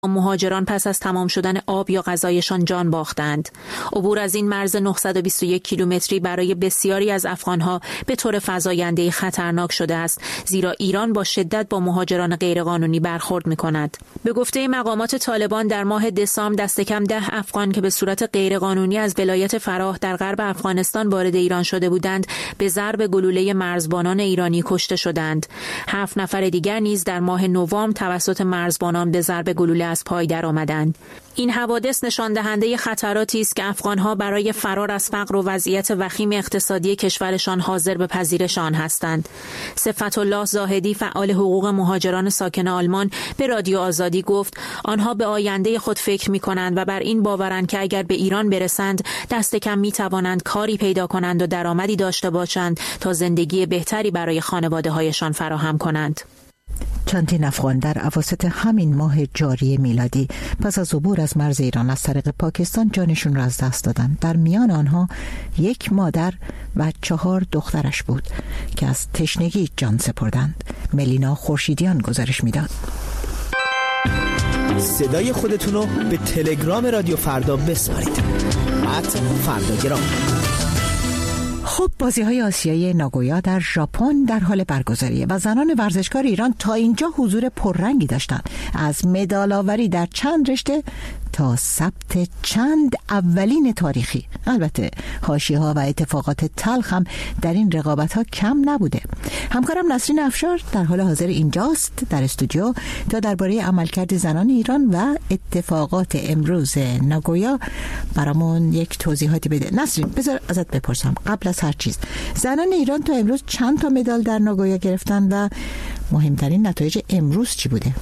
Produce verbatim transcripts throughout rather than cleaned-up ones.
مهاجران پس از تمام شدن آب یا غذایشان جان باختند. عبور از این مرز نهصد و بیست و یک کیلومتری برای بسیاری از افغانها به طور فزاینده خطرناک شده است، زیرا ایران با شدت با مهاجران غیرقانونی برخورد می‌کند. به گفته مقامات طالبان در ماه دسامبر دست کم ده افغان که به صورت غیرقانونی از ولایت فراه در غرب افغانستان وارد ایران شده بودند، به ضرب گلوله مرزبانان ایرانی کشته شدند. هفت نفر دیگر نیز در ماه نوامبر توسط مرزبانان به ضرب گلوله از پای درآمدند. این حوادث نشان دهنده خطراتی است که افغانها برای فرار از فقر و وضعیت وخیم اقتصادی کشورشان حاضر به پذیرش آن هستند. صفت الله زاهدی فعال حقوق مهاجران ساکن آلمان به رادیو آزادی گفت آنها به آینده خود فکر می‌کنند و بر این باورند که اگر به ایران برسند دست کم می‌توانند کاری پیدا کنند و درآمدی داشته باشند تا زندگی بهتری برای خانواده‌هایشان فراهم کنند. چندین افغان در اواسط همین ماه جاری میلادی پس از عبور از مرز ایران از طریق پاکستان جانشون را از دست دادند. در میان آنها یک مادر و چهار دخترش بود که از تشنگی جان سپردند. ملینا خورشیدیان گزارش میداد. صدای خودتون رو به تلگرام رادیو فردا بسپارید. ات فرداگرام. خب بازی‌های آسیایی ناگویا در ژاپن در حال برگزاریه و زنان ورزشکار ایران تا اینجا حضور پررنگی داشتند. از مدال‌آوری در چند رشته تا ثبت چند اولین تاریخی. البته حاشیه‌ها و اتفاقات تلخ هم در این رقابت‌ها کم نبوده. همکارم نسرین افشار در حال حاضر اینجاست در استودیو تا درباره عملکرد زنان ایران و اتفاقات امروز ناگویا برامون یک توضیحاتی بده. نسرین بذار ازت بپرسم قبل از هر چیز، زنان ایران تا امروز چند تا مدال در ناگویا گرفتن و مهمترین نتایج امروز چی بوده؟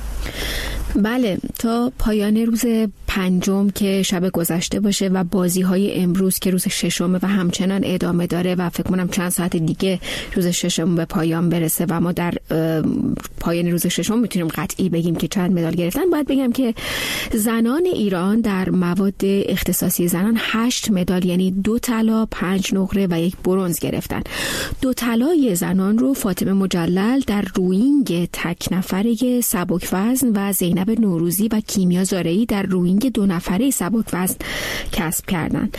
بله، تا پایان روز پنجم که شب گذشته باشه و بازی‌های امروز که روز ششم و همچنان ادامه داره و فکر کنم چند ساعت دیگه روز ششم به پایان برسه و ما در پایان روز ششم میتونیم قطعی بگیم که چند مدال گرفتن. باید بگم که زنان ایران در مواد اختصاصی زنان هشت مدال، یعنی دو طلا، پنج نقره و یک برنز گرفتن. دو طلای زنان رو فاطمه مجلل در روینگ تک نفره سبک وزن و زینب نوروزی و کیمیا زارعی در روینگ دو نفره سبک وزن کسب کردند.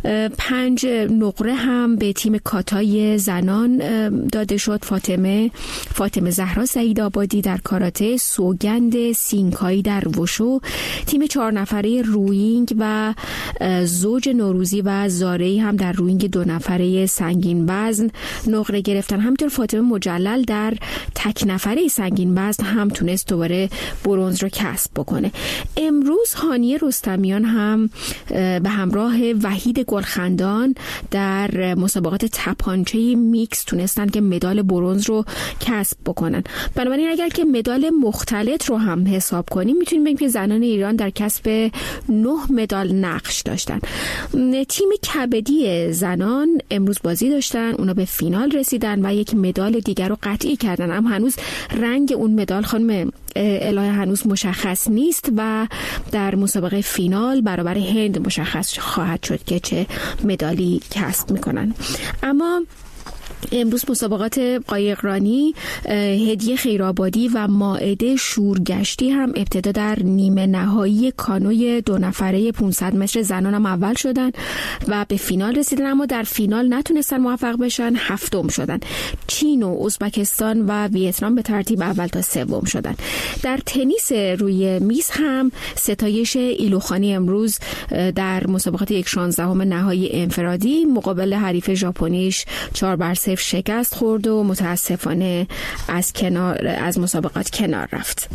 پنج نقره هم به تیم کاتای زنان داده شد. فاطمه فاطمه زهرا سعید آبادی در کاراته، سوگند سینکایی در وشو. تیم چهار نفره روینگ و زوج نوروزی و زارعی هم در روینگ دو نفره سنگین وزن نقره گرفتن. همینطور فاطمه مجلل در تک نفره سنگین وزن هم تونست دوباره برنز رو کسب بکنه. امروز هانیه رستمیان هم به همراه وحید گلخندان در مسابقات تپانچه میکس تونستن که مدال برنز رو کسب بکنن. بنابراین اگر که مدال مختلط رو هم حساب کنیم میتونیم بگیم که زنان ایران در کسب نه مدال نقش داشتن. تیم کبدی زنان امروز بازی داشتن، اونا به فینال رسیدن و یک مدال دیگر رو قطعی کردن. اما هنوز رنگ اون مدال خانم الهه هنوز مشخص نیست و در مسابقه فینال برابر هند مشخص خواهد شد که چه مدالی کسب میکنن. اما امروز مسابقات قایقرانی، هدیه خیرآبادی و مائده شورگشتی هم ابتدا در نیمه نهایی کانوی دو نفره پانصد متر زنان هم اول شدن و به فینال رسیدن، اما در فینال نتونستن موفق بشن، هفتم شدن. چین و ازبکستان و ویتنام به ترتیب اول تا سوم شدن. در تنیس روی میز هم ستایش ایلوخانی امروز در مسابقات یک شانزدهم نهایی انفرادی مقابل حریف ژاپنیش چهار بر صفر شکست خورد و متاسفانه از کنار از مسابقات کنار رفت.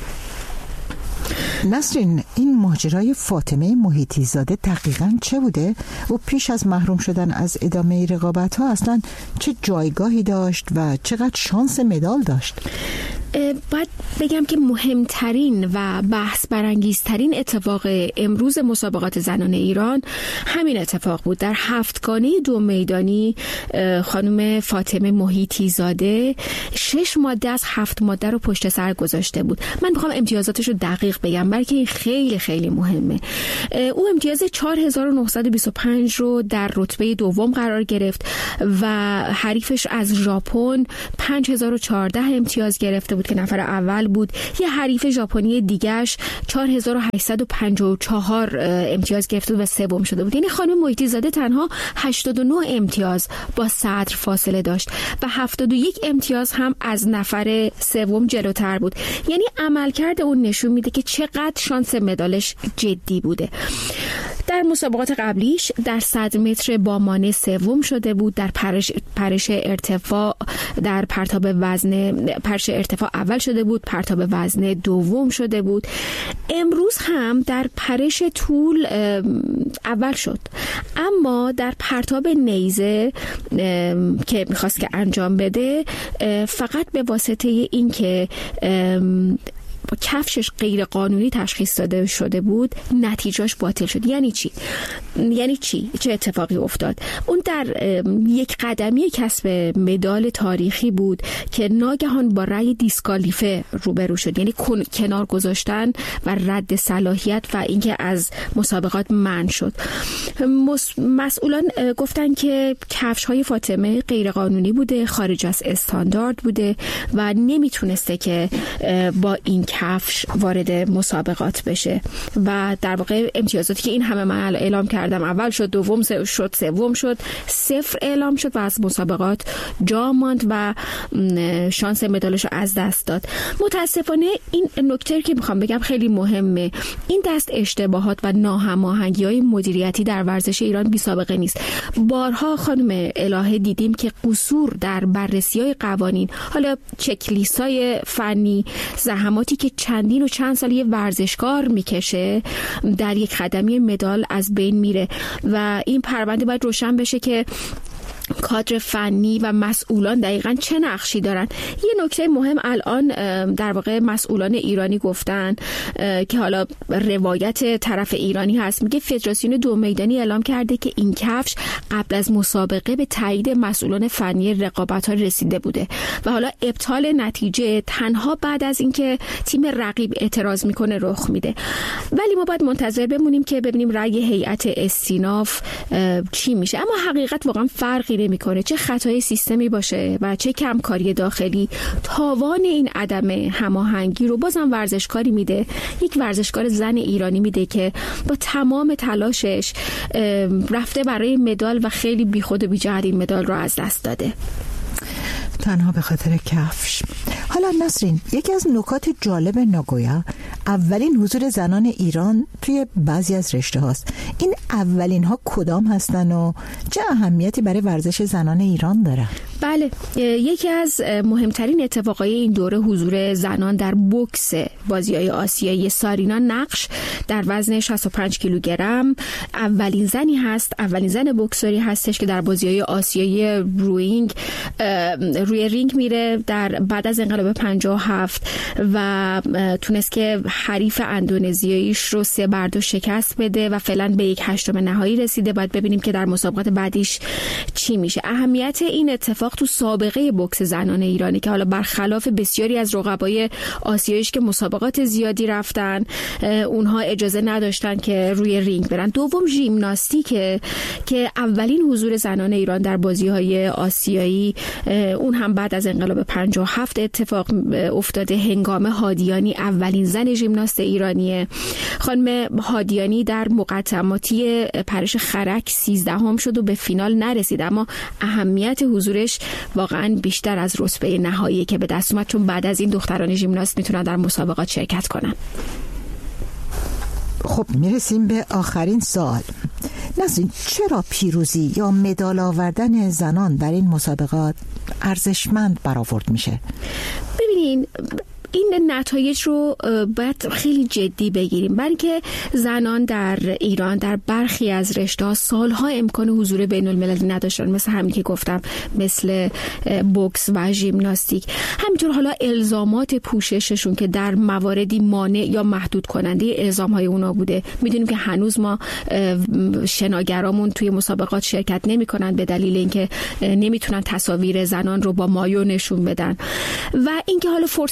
نسرین، این ماجرای فاطمه محیطی زاده دقیقاً چه بوده؟ و پیش از محروم شدن از ادامه رقابت‌ها اصلاً چه جایگاهی داشت و چقدر شانس مدال داشت؟ باید بگم که مهمترین و بحث برانگیزترین اتفاق امروز مسابقات زنان ایران همین اتفاق بود. در هفتگانه دو میدانی خانم فاطمه محیطی زاده شش ماده از هفت ماده رو پشت سر گذاشته بود. من میخوام امتیازاتش رو دقیق بگم بلکه این خیلی خیلی مهمه. او امتیاز چهار هزار و نهصد و بیست و پنج رو در رتبه دوم قرار گرفت و حریفش از ژاپن پنج هزار و چهارده امتیاز گرفته بود. بود که نفر اول بود. یه حریف ژاپنی دیگه‌اش چهار هزار و هشتصد و پنجاه و چهار امتیاز گرفته و سوم شده بود. یعنی خانم محیطی زاده تنها هشتاد و نه امتیاز با صدر فاصله داشت و هفتاد و یک امتیاز هم از نفر سوم جلوتر بود. یعنی عملکرد اون نشون میده که چقدر شانس مدالش جدی بوده. در مسابقات قبلیش در صد متر با مانع سوم شده بود، در پرش, پرش ارتفاع در پرتاب وزن پرش ارتفاع اول شده بود، پرتاب وزن دوم شده بود. امروز هم در پرش طول اول شد، اما در پرتاب نیزه که میخواست که انجام بده فقط به واسطه این که کفشش غیر قانونی تشخیص داده شده بود نتیجهش باطل شد. یعنی چی؟ یعنی چی؟ چه اتفاقی افتاد؟ اون در یک قدمی کسب مدال تاریخی بود که ناگهان با رأی دیسکالیفه روبرو شد، یعنی کنار گذاشتن و رد صلاحیت و اینکه از مسابقات منع شد. مسئولان گفتن که کفش های فاطمه غیر قانونی بوده، خارج از استاندارد بوده و نمیتونسته که با این کفش وارد مسابقات بشه و در واقع امتیازاتی که این همه من اعلام کردم، اول شد، دوم شد، سوم شد، صفر اعلام شد و از مسابقات جا ماند و شانس مدالش رو از دست داد. متاسفانه این نکته که میخوام بگم خیلی مهمه. این دست اشتباهات و ناهماهنگی‌های مدیریتی در ورزش ایران بی سابقه نیست. بارها خانم الهه دیدیم که قصور در بررسی‌های قوانین، حالا چک لیست‌های فنی، زحماتی که چندین و چند سال یه ورزشکار میکشه در یک خدمی مدال از بین میره و این پرونده باید روشن بشه که کادر فنی و مسئولان دقیقاً چه نقشی دارن. یه نکته مهم الان در واقع مسئولان ایرانی گفتن که حالا روایت طرف ایرانی هست، میگه فدراسیون دو میدانی اعلام کرده که این کفش قبل از مسابقه به تایید مسئولان فنی رقابت‌ها رسیده بوده و حالا ابطال نتیجه تنها بعد از اینکه تیم رقیب اعتراض میکنه رخ میده. ولی ما باید منتظر بمونیم که ببینیم رأی هیئت استیناف چی میشه. اما حقیقت واقعا فرقی نمیکنه، چه خطای سیستمی باشه و چه کمکاری داخلی، تاوان این عدم هماهنگی رو بازم ورزشکاری میده، یک ورزشکار زن ایرانی میده که با تمام تلاشش رفته برای مدال و خیلی بیخود و بی‌جهت این مدال رو از دست داده، تنها به خاطر کفش. حالا نسرین، یکی از نکات جالب ناگویا اولین حضور زنان ایران توی بعضی از رشته هاست. این اولین ها کدام هستن و چه اهمیتی برای ورزش زنان ایران داره؟ بله، یکی از مهمترین اتفاقای این دوره حضور زنان در بوکس بازی‌های آسیایی. سارینا نقش در وزن شصت و پنج کیلوگرم اولین زنی هست، اولین زن بوکسوری هستش که در بازی‌های آسیایی روینگ روی رینگ میره در بعد از انقلاب پنجاه و هفت و تونست که حریف اندونزیاییش رو سه بر دو شکست بده و فعلا به یک هشتم نهایی رسیده. باید ببینیم که در مسابقات بعدیش چی میشه. اهمیت این اتفاق تو سابقه بوکس زنان ایرانی که حالا برخلاف بسیاری از رقبای آسیاییش که مسابقات زیادی رفتن، اونها اجازه نداشتن که روی رینگ برن. دوم ژیمناستیک که اولین حضور زنان ایران در بازی‌های آسیایی، اون هم بعد از انقلاب پنجاه و هفت اتفاق افتاده. هنگام هادیانی اولین زن ژیمناست ایرانیه. خانم هادیانی در مقدماتی پرش خرک سیزدهم شد و به فینال نرسید، اما اهمیت حضورش واقعا بیشتر از رتبه نهایی که به دست اومد، چون بعد از این دختران ژیمناست میتونن در مسابقات شرکت کنن. خب میرسیم به آخرین سوال. نسرین، چرا پیروزی یا مدال آوردن زنان در این مسابقات ارزشمند برآورد میشه؟ ببینین، این نتایج رو باید خیلی جدی بگیریم، برای که زنان در ایران در برخی از رشته‌ها سالها امکان حضور بین المللی نداشتن، مثل همین که گفتم، مثل بوکس و ژیمناستیک. همینطور حالا الزامات پوشششون که در مواردی مانع یا محدود کننده الزام‌های اونا بوده. میدونیم که هنوز ما شناگرامون توی مسابقات شرکت نمی‌کنن به دلیل اینکه نمیتونن تصاویر زنان رو با مایو نشون بدن و اینکه حالا فرصت مسابقات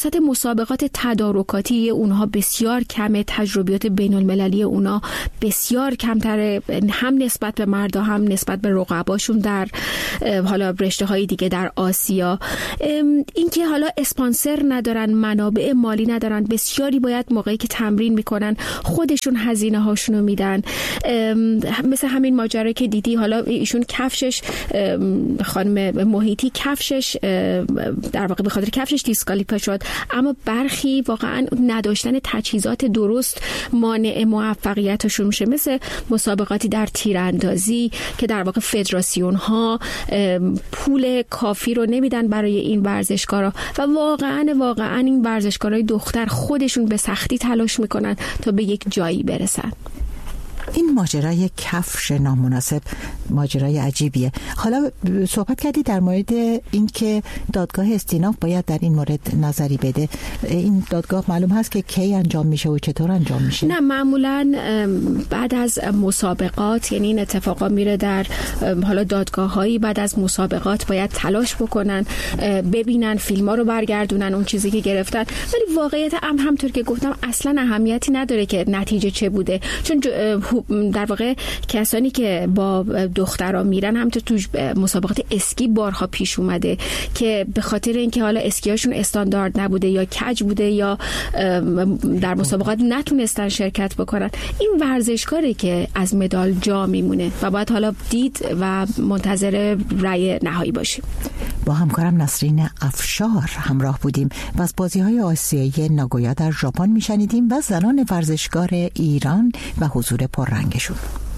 مسابقات تدارکاتی اونها بسیار کمه، تجربیات بین المللی اونها بسیار کمتره، هم نسبت به مردا هم نسبت به رقباشون در حالا رشته های دیگه در آسیا. اینکه حالا اسپانسر ندارن، منابع مالی ندارن، بسیاری باید موقعی که تمرین میکنن خودشون هزینه هاشونو میدن. مثل همین ماجرا که دیدی، حالا ایشون کفشش، خانم محیطی کفشش در واقع به خاطر کفشش دیسکالیفای شد، اما برخی واقعا نداشتن تجهیزات درست مانع موفقیتشون میشه. مثل مسابقاتی در تیراندازی که در واقع فدراسیون ها پول کافی رو نمیدن برای این ورزشکارا و واقعا واقعا این ورزشکارای دختر خودشون به سختی تلاش میکنن تا به یک جایی برسن. این ماجرای کفش نامناسب ماجرای عجیبیه. حالا صحبت کردی در مورد اینکه دادگاه استیناف باید در این مورد نظری بده. این دادگاه معلوم هست که کی انجام میشه و چطور انجام میشه؟ نه، معمولا بعد از مسابقات، یعنی این اتفاقا میره در حالا دادگاه هایی بعد از مسابقات باید تلاش بکنن، ببینن فیلم‌ها رو برگردونن اون چیزی که گرفتن. ولی واقعیت امر همونطور که گفتم اصلا اهمیتی نداره که نتیجه چه بوده، چون در واقع کسانی که با دخترها میرن همونطور تو مسابقات اسکی بارها پیش اومده که به خاطر اینکه حالا اسکیاشون استاندارد نبوده یا کج بوده یا در مسابقات نتونستن شرکت بکنن، این ورزشکاری که از مدال جا میمونه و باید حالا دید و منتظر رأی نهایی باشیم. با همکارم نسرین افشار همراه بودیم و از بازی‌های آسیایی ناگویا در ژاپن میشنیدیم و زنان ورزشکار ایران و حضور پررنگشون.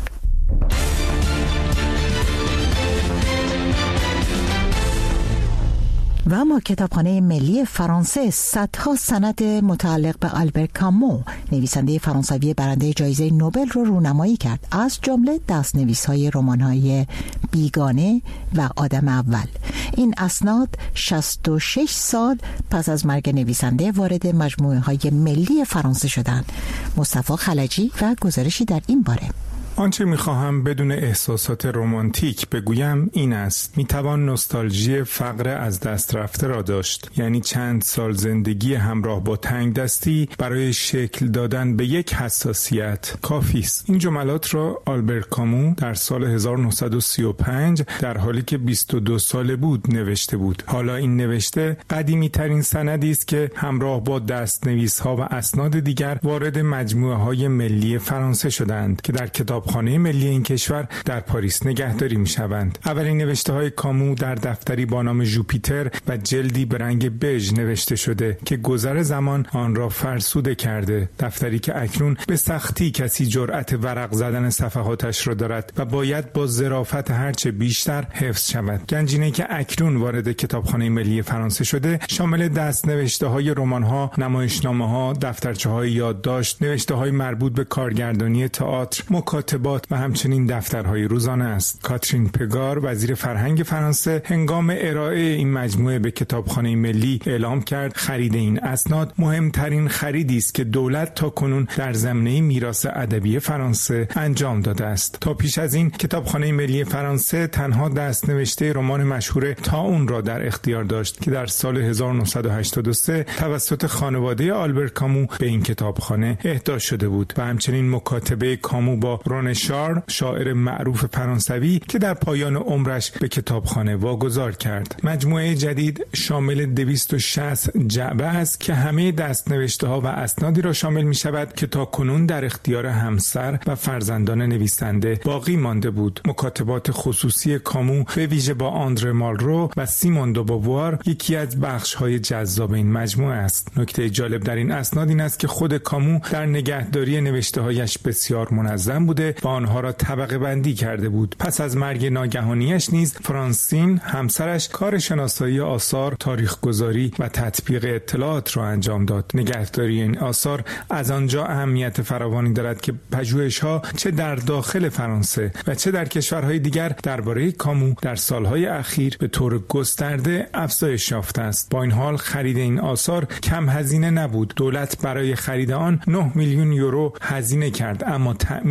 و اما کتابخانه ملی فرانسه صدها سند متعلق به آلبر کامو، نویسنده فرانسوی برنده جایزه نوبل رو رونمایی کرد، از جمله دست‌نویس‌های رمان‌های بیگانه و آدم اول. این اسناد شصت و شش سال پس از مرگ نویسنده وارد مجموعه‌های ملی فرانسه شدند. مصطفی خلجی و گزارشی در این باره. آنچه می‌خواهم بدون احساسات رمانتیک بگویم این است: میتوان نوستالژی فقر از دست رفته را داشت، یعنی چند سال زندگی همراه با تنگ دستی برای شکل دادن به یک حساسیت کافی است. این جملات را آلبر کامو در سال هزار و نهصد و سی و پنج در حالی که بیست و دو ساله بود نوشته بود. حالا این نوشته قدیمی ترین سندی است که همراه با دست‌نویس‌ها و اسناد دیگر وارد مجموعه‌های ملی فرانسه شدند که در کتاب خانه ملی این کشور در پاریس نگهداری می شوند. اولین نوشته های کامو در دفتری با نام ژوپیتر و جلدی به رنگ بژ نوشته شده که گذر زمان آن را فرسوده کرده. دفتری که اکنون به سختی کسی جرأت ورق زدن صفحاتش را دارد و باید با ظرافت هرچه بیشتر حفظ شود. گنجینه‌ای که اکنون وارد کتابخانه ملی فرانسه شده شامل دست نوشته های رمان ها، نمایشنامه ها، دفترچه های یادداشت، نوشته های مربوط به کارگردانی تئاتر، مکاتبات و همچنین دفترهای روزانه است. کاترین پگار، وزیر فرهنگ فرانسه، هنگام ارائه این مجموعه به کتابخانه ملی اعلام کرد خرید این اسناد مهمترین خریدی است که دولت تا کنون در زمینه میراث ادبی فرانسه انجام داده است. تا پیش از این کتابخانه ملی فرانسه تنها دست‌نوشته رمان مشهور تاون را در اختیار داشت که در سال هزار و نهصد و هشتاد و سه توسط خانواده آلبر کامو به این کتابخانه اهدا شده بود و همچنین مکاتبه کامو با رون شار، شاعر معروف فرانسوی که در پایان عمرش به کتابخانه واگذار کرد. مجموعه جدید شامل دویست و شصت جعبه است که همه دست‌نوشته ها و اسنادی را شامل می شود که تا کنون در اختیار همسر و فرزندان نویسنده باقی مانده بود. مکاتبات خصوصی کامو به ویژه با آندره مالرو و سیمون دو بووار یکی از بخش‌های جذاب این مجموعه است. نکته جالب در این اسناد این است که خود کامو در نگهداری نوشته‌هایش بسیار منظم بوده و آنها را طبقه بندی کرده بود. پس از مرگ ناگهانیش نیز فرانسین همسرش کار شناسایی آثار، تاریخ‌گذاری و تطبیق اطلاعات را انجام داد. نگهداری این آثار از آنجا اهمیت فراوانی دارد که پژوهش‌ها چه در داخل فرانسه و چه در کشورهای دیگر درباره کامو در سالهای اخیر به طور گسترده افزایش یافته است. با این حال خرید این آثار کم هزینه نبود. دولت برای خرید آن نه میلیون یورو هزینه کرد، اما تأمین مالی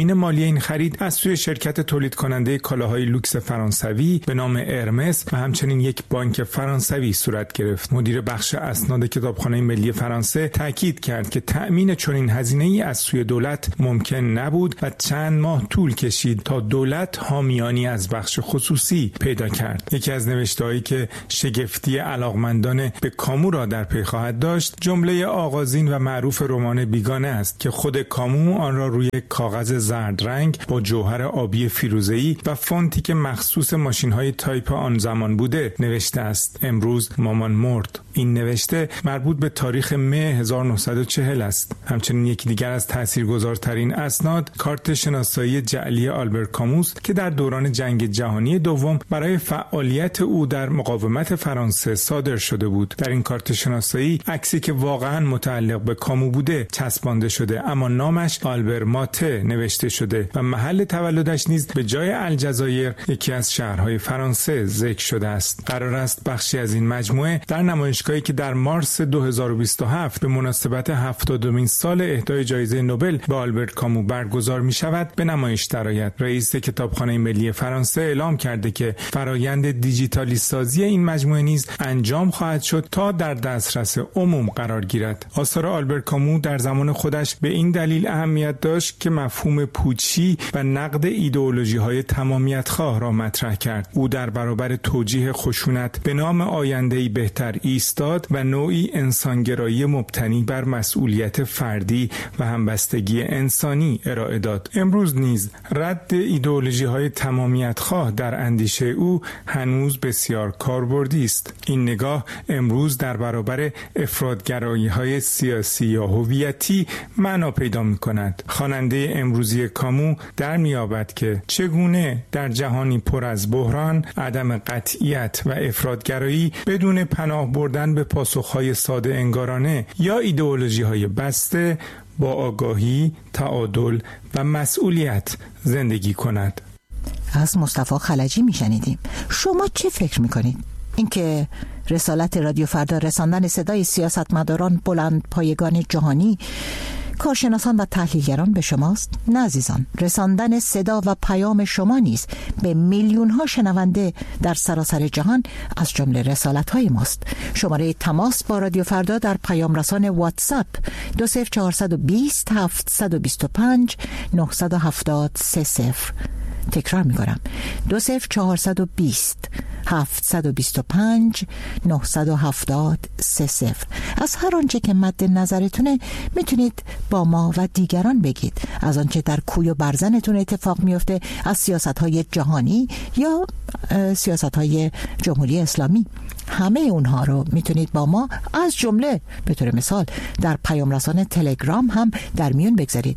این خرید از سوی شرکت تولید کننده کالاهای لوکس فرانسوی به نام ارمس و همچنین یک بانک فرانسوی صورت گرفت. مدیر بخش اسناد کتابخانه ملی فرانسه تاکید کرد که تأمین چنین هزینه‌ای از سوی دولت ممکن نبود و چند ماه طول کشید تا دولت حامیانی از بخش خصوصی پیدا کرد. یکی از نوشته‌هایی که شگفتی علاقمندان به کامو را در پی خواهد داشت جمله آغازین و معروف رمان بیگانه است که خود کامو آن را روی کاغذ زرد رنگ با جوهر آبی فیروزه‌ای و فونتی که مخصوص ماشین‌های تایپ آن زمان بوده نوشته است: امروز مامان مرد. این نوشته مربوط به تاریخ مه هزار و نهصد و چهل است. همچنین یکی دیگر از تاثیرگذارترین اسناد کارت شناسایی جعلی آلبر کاموس که در دوران جنگ جهانی دوم برای فعالیت او در مقاومت فرانسه صادر شده بود. در این کارت شناسایی عکسی که واقعا متعلق به کامو بوده چسبانده شده، اما نامش آلبر ماته نوشته شده و محل تولدش نیز به جای الجزایر یکی از شهرهای فرانسه ذکر شده است. قرار است بخشی از این مجموعه در نمایشگاهی که در مارس دو هزار و بیست و هفت به مناسبت هفتادمین سال اهدای جایزه نوبل به آلبرت کامو برگزار می شود به نمایش درآید. رئیس کتابخانه ملی فرانسه اعلام کرده که فرایند دیجیتالی سازی این مجموعه نیز انجام خواهد شد تا در دسترس عموم قرار گیرد. آثار آلبرت کامو در زمان خودش به این دلیل اهمیت داشت که مفهوم پوچی و نقد ایدئولوژی‌های تمامیت‌خواه را مطرح کرد. او در برابر توجیه خشونت به نام آینده‌ای بهتر ایستاد و نوعی انسانگرایی مبتنی بر مسئولیت فردی و همبستگی انسانی ارائه داد. امروز نیز رد ایدئولوژی‌های تمامیت‌خواه در اندیشه او هنوز بسیار کاربردی است. این نگاه امروز در برابر افراط‌گرایی‌های سیاسی یا هویتی معنا پیدا می‌کند. خواننده امروزی کامو در می‌یابد که چگونه در جهانی پر از بحران، عدم قطعیت و افراط‌گرایی بدون پناه بردن به پاسخ‌های ساده انگارانه یا ایدئولوژی‌های بسته با آگاهی، تعادل و مسئولیت زندگی کند. از مصطفی خلجی میشنیدیم. شما چه فکر میکنید؟ اینکه رسالت رادیو فردا رساندن صدای سیاستمداران بلند پایگان جهانی، کارشناسان و تحلیلگران به شماست؟ نه عزیزان، رساندن صدا و پیام شما نیز به میلیون ها شنونده در سراسر جهان از جمله رسالت های ماست. شماره تماس با رادیو فردا در پیام رسان واتساپ دو صفر چهارصد و بیست هفتصد و بیست و پنج نهصد و هفتاد سه صفر. تکرار میکنم: دو صفر چهارصد و بیست هفتصد و بیست و پنج نهصد و هفتاد سه صفر. از هر آنچه که مد نظرتونه میتونید با ما و دیگران بگید. از آنچه در کوی و برزنتون اتفاق میفته، از سیاست‌های جهانی یا سیاست‌های جمهوری اسلامی، همه اونها رو میتونید با ما از جمله به طور مثال در پیام رسان تلگرام هم در میون بگذارید.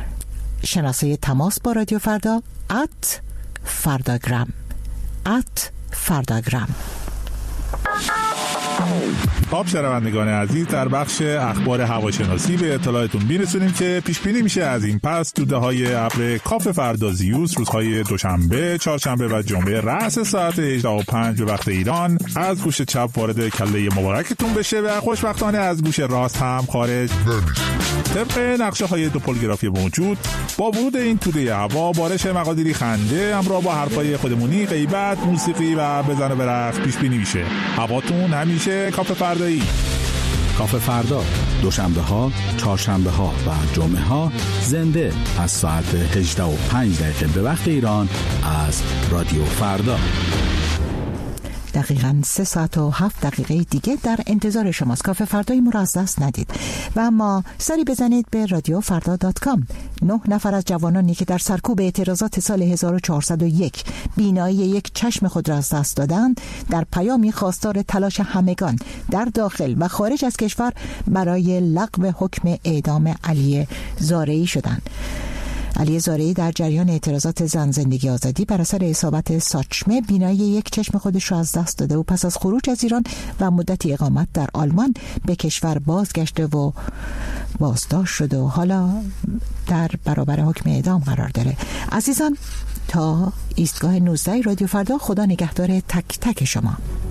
شناسه تماس با رادیو فردا ات فرداگرام ات فرداگرام. خب شنوندگان عزیز، در بخش اخبار هواشناسی به اطلاعتون میرسونیم که پیش بینی میشه از این پس توده‌های ابر کاف فردا زیوس روزهای دوشنبه، چهارشنبه و جمعه رأس ساعت هجده و پنج به وقت ایران از گوش چپ وارد کله مبارکتون بشه و خوشبختانه از گوش راست هم خارج نمیشه. طبق نقشه های دوپولگرافی موجود، با ورود این توده هوا بارش مقادیری خنده همراه با حرفای خودمونی، غیبت، موسیقی و بزن و برقص پیش بینی میشه. هواتون همیشه کاف فردایی. کاف فردا دوشنبه ها، چهارشنبه ها و جمعه ها زنده از ساعت هجده و پنج دقیقه به وقت ایران از رادیو فردا. دقیقاً سه ساعت و هفت دقیقه دیگه در انتظار شماست. کاف فردای ما را از دست ندید و اما سری بزنید به رادیو فردا دات کام. نه نفر از جوانانی که در سرکوب اعتراضات سال هزار و چهارصد و یک بینایی یک چشم خود را از دست دادند، در پیامی خواستار تلاش همگان در داخل و خارج از کشور برای لغو حکم اعدام علی زارعی شدند. علی زارعی در جریان اعتراضات زن زندگی آزادی بر اثر اصابت ساچمه بینایی یک چشم خودش را از دست داده و پس از خروج از ایران و مدتی اقامت در آلمان به کشور بازگشته و بازداشت شده و حالا در برابر حکم اعدام قرار داره. عزیزان، تا ایستگاه نوزده رادیو فردا، خدا نگهدار تک تک شما.